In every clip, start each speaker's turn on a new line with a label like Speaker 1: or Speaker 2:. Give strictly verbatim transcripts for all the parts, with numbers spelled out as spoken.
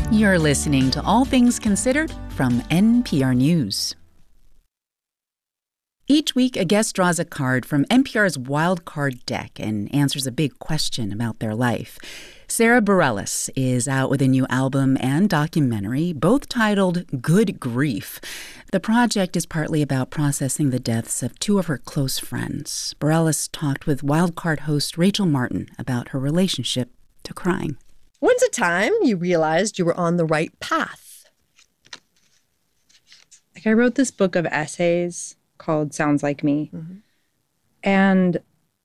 Speaker 1: You're listening to All Things Considered from N P R News. Each week, a guest draws a card from N P R's Wild Card deck and answers a big question about their life. Sara Bareilles is out with a new album and documentary, both titled Good Grief. The project is partly about processing the deaths of two of her close friends. Bareilles talked with Wild Card host Rachel Martin about her relationship to crying.
Speaker 2: When's a time you realized you were on the right path?
Speaker 3: Like I wrote this book of essays called Sounds Like Me. Mm-hmm. And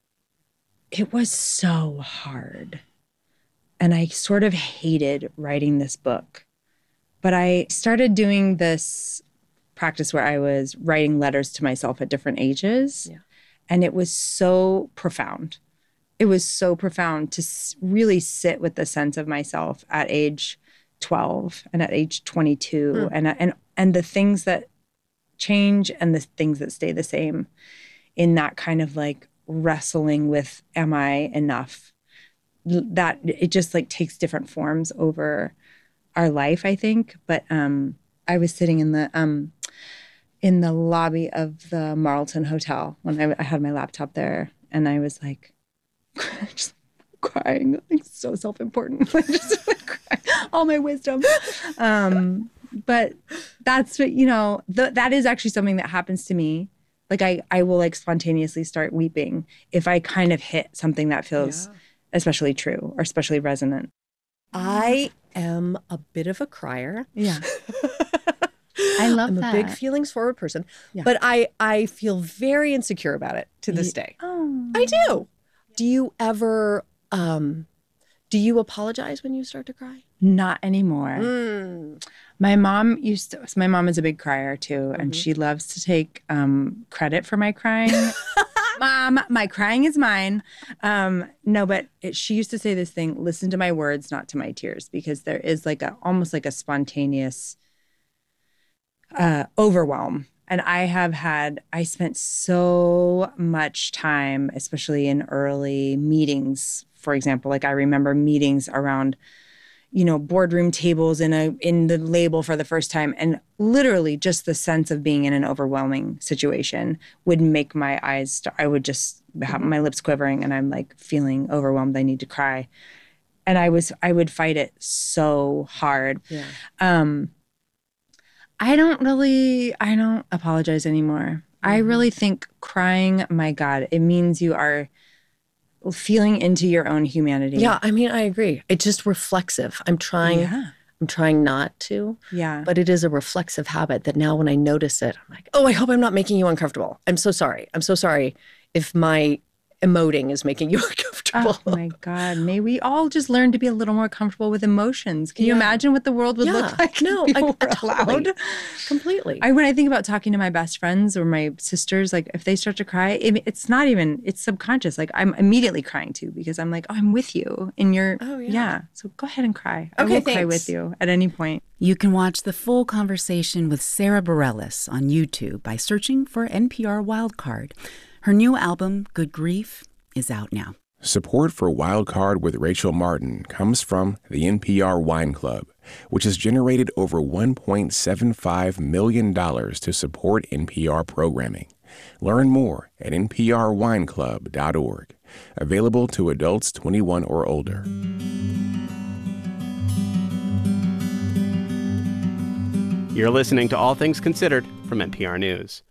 Speaker 3: it was so hard. And I sort of hated writing this book. But I started doing this practice where I was writing letters to myself at different ages. Yeah. And it was so profound. It was so profound to really sit with the sense of myself at age twelve and at age twenty-two mm. and and and the things that change and the things that stay the same in that kind of like wrestling with, am I enough? That it just like takes different forms over our life, I think. But um, I was sitting in the um, in the lobby of the Marlton Hotel when I, I had my laptop there, and I was like, just crying, like so self-important, like just like crying, all my wisdom. Um, but that's what, you know, th- that is actually something that happens to me. Like I, I will like spontaneously start weeping if I kind of hit something that feels yeah. especially true or especially resonant.
Speaker 2: I am a bit of a crier.
Speaker 3: Yeah.
Speaker 2: I love I'm
Speaker 3: that.
Speaker 2: I'm a big feelings forward person, yeah. but I, I feel very insecure about it to this day.
Speaker 3: Oh.
Speaker 2: I do. Do you ever, um, do you apologize when you start to cry?
Speaker 3: Not anymore.
Speaker 2: Mm.
Speaker 3: My mom used to, my mom is a big crier too, mm-hmm. and she loves to take um, credit for my crying. Mom, my crying is mine. Um, no, but it, she used to say this thing, listen to my words, not to my tears, because there is like a, almost like a spontaneous uh, overwhelm. And I have had, I spent so much time, especially in early meetings, for example, like I remember meetings around, you know, boardroom tables in a in the label for the first time. And literally just the sense of being in an overwhelming situation would make my eyes, st- I would just have my lips quivering and I'm like feeling overwhelmed. I need to cry. And I was, I would fight it so hard.
Speaker 2: Yeah.
Speaker 3: Um, I don't really, I don't apologize anymore. Mm-hmm. I really think crying, my God, it means you are feeling into your own humanity.
Speaker 2: Yeah, I mean, I agree. It's just reflexive. I'm trying, yeah. I'm trying not to.
Speaker 3: Yeah.
Speaker 2: But it is a reflexive habit that now when I notice it, I'm like, oh, I hope I'm not making you uncomfortable. I'm so sorry. I'm so sorry if my emoting is making you uncomfortable.
Speaker 3: Oh my God. May we all just learn to be a little more comfortable with emotions. Can
Speaker 2: yeah.
Speaker 3: you imagine what the world would
Speaker 2: yeah.
Speaker 3: look like
Speaker 2: no,
Speaker 3: if people
Speaker 2: I,
Speaker 3: were
Speaker 2: totally.
Speaker 3: allowed?
Speaker 2: Completely.
Speaker 3: I, when I think about talking to my best friends or my sisters, like if they start to cry, it, it's not even, it's subconscious. Like I'm immediately crying too because I'm like, oh, I'm with you in your,
Speaker 2: oh, yeah.
Speaker 3: yeah. So go ahead and cry.
Speaker 2: Okay,
Speaker 3: I will
Speaker 2: thanks.
Speaker 3: cry with you at any point.
Speaker 1: You can watch the full conversation with Sara Bareilles on YouTube by searching for N P R Wildcard. Her new album, Good Grief, is out now.
Speaker 4: Support for Wildcard with Rachel Martin comes from the N P R Wine Club, which has generated over one point seven five million dollars to support N P R programming. Learn more at n p r wine club dot org. Available to adults twenty-one or older.
Speaker 5: You're listening to All Things Considered from N P R News.